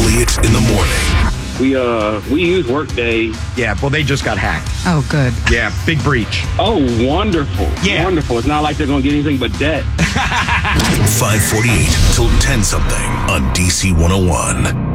Elliott in the morning. We use Workday. Yeah, well, they just got hacked. Oh, good. Yeah, big breach. Oh, wonderful. Yeah. Wonderful. It's not like they're going to get anything but debt. 548 till 10 something on DC 101.